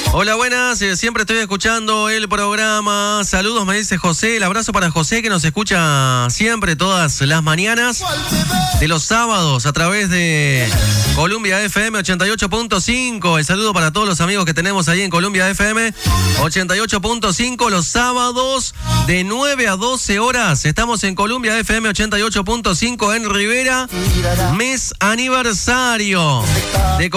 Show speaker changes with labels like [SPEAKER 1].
[SPEAKER 1] Hola, buenas, siempre estoy escuchando el programa. Saludos, me dice José. El abrazo para José, que nos escucha siempre, todas las mañanas de los sábados a través de Columbia FM 88.5. El saludo para todos los amigos que tenemos ahí en Columbia FM 88.5 los sábados de 9 a 12 horas. Estamos en Columbia FM 88.5 en Rivera. Mes aniversario de